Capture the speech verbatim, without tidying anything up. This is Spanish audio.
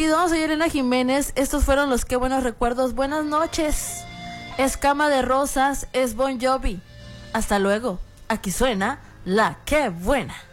olvidó, soy Elena Jiménez. Estos fueron los Qué Buenos Recuerdos. Buenas noches. Escama de Rosas es Bon Jovi. Hasta luego. Aquí suena la Qué Buena.